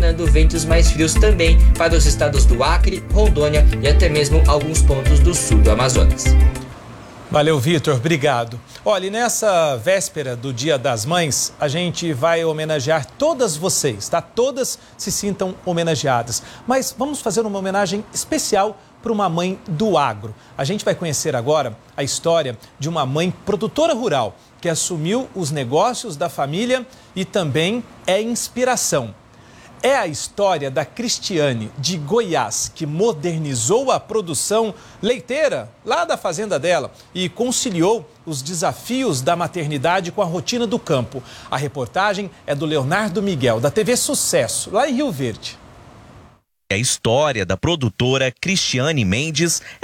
ocasionando ventos mais frios também para os estados do Acre, Rondônia e até mesmo alguns pontos do sul do Amazonas. Valeu, Vitor, obrigado. Olha, e nessa véspera do Dia das Mães, a gente vai homenagear todas vocês, tá? Todas se sintam homenageadas. Mas vamos fazer uma homenagem especial para uma mãe do agro. A gente vai conhecer agora a história de uma mãe produtora rural que assumiu os negócios da família e também é inspiração. É a história da Cristiane, de Goiás, que modernizou a produção leiteira lá da fazenda dela e conciliou os desafios da maternidade com a rotina do campo. A reportagem é do Leonardo Miguel, da TV Sucesso, lá em Rio Verde. A história da produtora Cristiane Mendes